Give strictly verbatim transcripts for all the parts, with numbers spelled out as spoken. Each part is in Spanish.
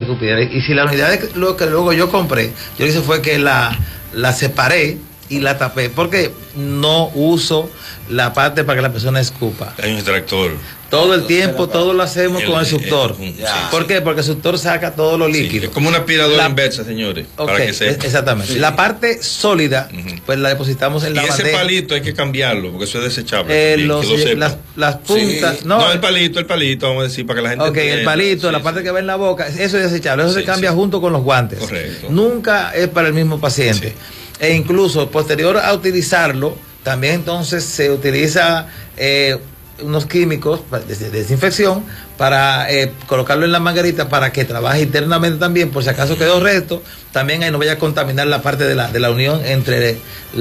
escupidera. Y si la unidad de, lo que luego yo compré, yo lo que hice fue que la, la separé y la tapé, porque no uso la parte para que la persona escupa. Hay un extractor. Todo el tiempo, todo lo hacemos el, con el suctor. El, el, sí, ¿Por sí. qué? Porque el suctor saca todo lo líquido. Sí, es como una aspiradora la, inversa, señores. Okay, para que se... Exactamente. Sí. La parte sólida, uh-huh. pues la depositamos en la bandeja. Y ese palito hay que cambiarlo, porque eso es desechable. Eh, los, que lo las, las puntas. Sí. No, no, el palito, el palito, vamos a decir, para que la gente... Ok, entienda. El palito, sí, la parte sí. que va en la boca, eso es desechable. Eso sí, se cambia sí. junto con los guantes. Correcto. Nunca es para el mismo paciente. Sí. E incluso, posterior a utilizarlo, también entonces se utiliza... Eh, unos químicos de desinfección para eh, colocarlo en la manguerita para que trabaje internamente también, por si acaso quedó resto, también ahí no vaya a contaminar la parte de la, de la unión entre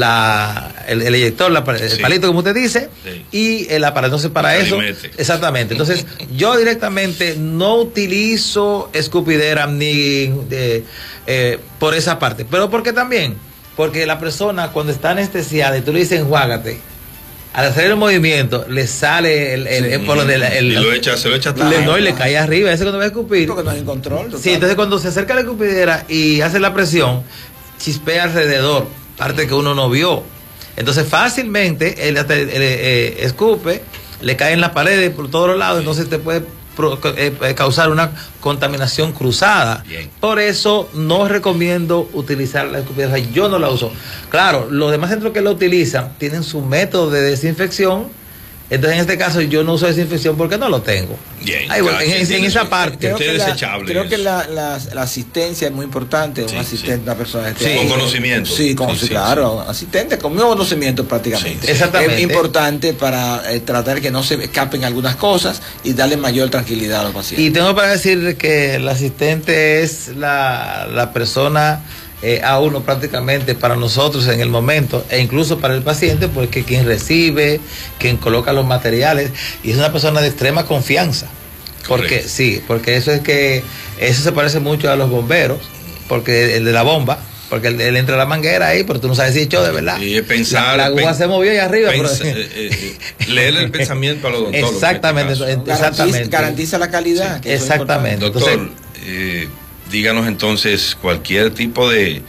la, el, el eyector, la, el sí. palito como usted dice, sí. y el aparato. Entonces para el eso, calimete. Exactamente, entonces yo directamente no utilizo escupidera ni de, eh, por esa parte, pero ¿por qué también? Porque la persona cuando está anestesiada y tú le dices enjuágate, al hacer el movimiento le sale el, el, sí, el, el, el, el y lo echa, se lo echa atrás. Le, no, y le cae arriba, ese cuando va a escupir. Porque no hay control. Total. Sí, entonces cuando se acerca a la escupidera y hace la presión, chispea alrededor, parte que uno no vio. Entonces fácilmente él, él, él, él eh, escupe, le cae en las paredes por todos los lados, entonces te puede pro, eh, causar una contaminación cruzada. Bien. Por eso no recomiendo utilizar la escupidera, yo no la uso. Claro, los demás centros que lo utilizan tienen su método de desinfección. Entonces, en este caso, yo no uso desinfección porque no lo tengo. Bien. Ay, bueno, en, en, en esa parte. Creo que, la, desechable creo que la, la, la asistencia es muy importante. Sí, un asistente, sí. una persona. Sí, con conocimiento. Sí, con, sí, sí, claro. Sí. Asistente con nuevo conocimiento prácticamente. Sí, exactamente. Es importante para eh, tratar que no se escapen algunas cosas y darle mayor tranquilidad a los pacientes. Y tengo para decir que el asistente es la, la persona... Eh, a uno prácticamente para nosotros en el momento e incluso para el paciente, porque quien recibe, quien coloca los materiales, y es una persona de extrema confianza. Porque Correcto. sí, porque eso es que eso se parece mucho a los bomberos, porque el de la bomba, porque él, él entra a la manguera ahí, pero tú no sabes si echó de verdad. Y pensar, la, la aguja se movió ahí arriba. Pens, pero... eh, eh, leer el pensamiento a los odontólogos. Exactamente, en este exactamente. Garantiza, garantiza la calidad. Sí, que exactamente. Doctor, entonces, eh, díganos entonces cualquier tipo de,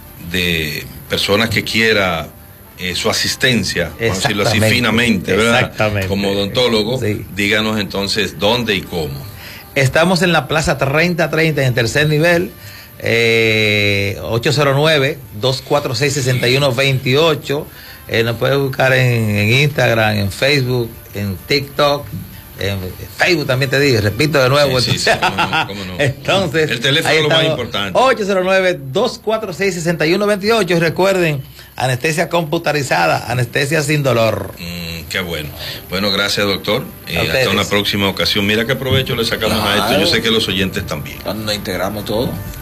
de personas que quiera eh, su asistencia, vamos a decirlo así finamente, ¿verdad? Exactamente. Como odontólogo, sí. Díganos entonces dónde y cómo. Estamos en la Plaza treinta treinta, en tercer nivel, eh, ocho cero nueve, dos cuatro seis, seis uno dos ocho. Eh, nos puede buscar en, en Instagram, en Facebook, en TikTok. En Facebook también te digo, repito de nuevo. Sí, sí, sí, cómo no, cómo no. Entonces, el teléfono es lo más importante. ocho cero nueve, dos cuatro seis, seis uno dos ocho. Y recuerden, anestesia computarizada, anestesia sin dolor. Mm, qué bueno. Bueno, gracias, doctor. Eh, hasta una próxima ocasión. Mira qué provecho le sacamos claro. a esto. Yo sé que los oyentes también. Cuando nos integramos todo.